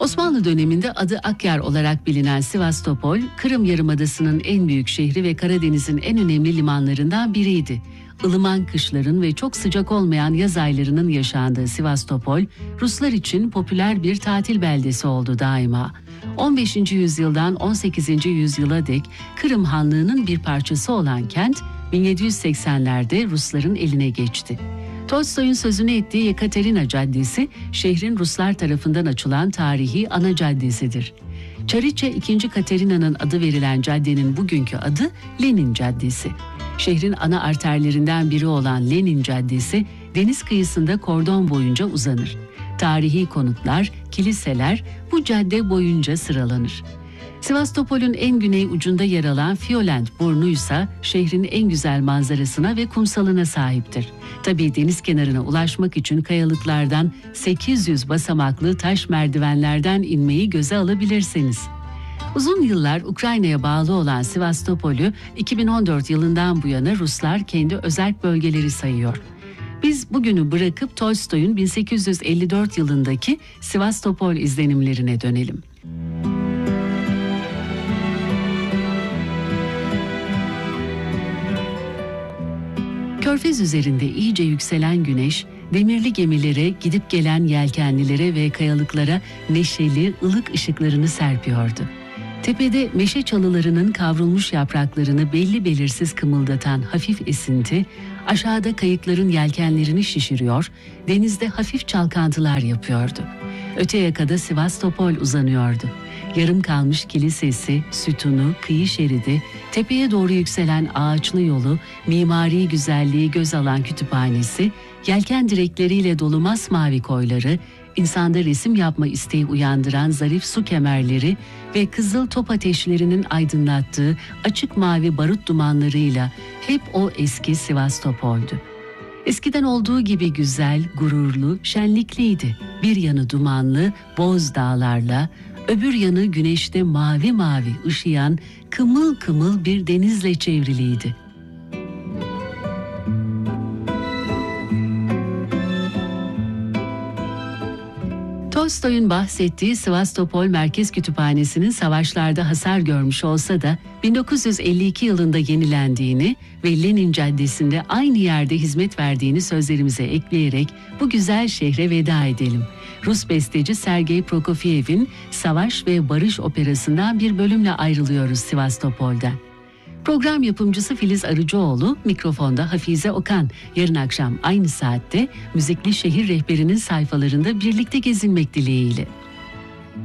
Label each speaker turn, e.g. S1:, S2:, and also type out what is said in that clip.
S1: Osmanlı döneminde adı Akyar olarak bilinen Sivastopol, Kırım Yarımadası'nın en büyük şehri ve Karadeniz'in en önemli limanlarından biriydi. Ilıman kışların ve çok sıcak olmayan yaz aylarının yaşandığı Sivastopol, Ruslar için popüler bir tatil beldesi oldu daima. 15. yüzyıldan 18. yüzyıla dek Kırım Hanlığı'nın bir parçası olan kent, 1780'lerde Rusların eline geçti. Tolstoy'un sözünü ettiği Yekaterina Caddesi, şehrin Ruslar tarafından açılan tarihi ana caddesidir. Çariçe II. Katerina'nın adı verilen caddenin bugünkü adı Lenin Caddesi. Şehrin ana arterlerinden biri olan Lenin Caddesi, deniz kıyısında kordon boyunca uzanır. Tarihi konutlar, kiliseler bu cadde boyunca sıralanır. Sivastopol'ün en güney ucunda yer alan Fiolent Burnu ise şehrin en güzel manzarasına ve kumsalına sahiptir. Tabii deniz kenarına ulaşmak için kayalıklardan 800 basamaklı taş merdivenlerden inmeyi göze alabilirsiniz. Uzun yıllar Ukrayna'ya bağlı olan Sivastopol'ü 2014 yılından bu yana Ruslar kendi özerk bölgeleri sayıyor. Biz bugünü bırakıp Tolstoy'un 1854 yılındaki Sivastopol izlenimlerine dönelim. Körfez üzerinde iyice yükselen güneş, demirli gemilere, gidip gelen yelkenlilere ve kayalıklara neşeli, ılık ışıklarını serpiyordu. Tepede meşe çalılarının kavrulmuş yapraklarını belli belirsiz kımıldatan hafif esinti, aşağıda kayıkların yelkenlerini şişiriyor, denizde hafif çalkantılar yapıyordu. Öte yakada Sivastopol uzanıyordu. Yarım kalmış kilisesi, sütunu, kıyı şeridi, tepeye doğru yükselen ağaçlı yolu, mimari güzelliği göz alan kütüphanesi, yelken direkleriyle dolu masmavi koyları, insanda resim yapma isteği uyandıran zarif su kemerleri ve kızıl top ateşlerinin aydınlattığı açık mavi barut dumanlarıyla hep o eski Sivastopol'du. Eskiden olduğu gibi güzel, gururlu, şenlikliydi. Bir yanı dumanlı, boz dağlarla, öbür yanı güneşte mavi mavi ışıyan, kımıl kımıl bir denizle çevriliydi. Tolstoy'un bahsettiği Sivastopol Merkez Kütüphanesi'nin savaşlarda hasar görmüş olsa da 1952 yılında yenilendiğini ve Lenin Caddesi'nde aynı yerde hizmet verdiğini sözlerimize ekleyerek bu güzel şehre veda edelim. Rus besteci Sergei Prokofiev'in Savaş ve Barış operasından bir bölümle ayrılıyoruz Sivastopol'den. Program yapımcısı Filiz Arıcıoğlu, mikrofonda Hafize Okan. Yarın akşam aynı saatte Müzikli Şehir Rehberi'nin sayfalarında birlikte gezinmek dileğiyle.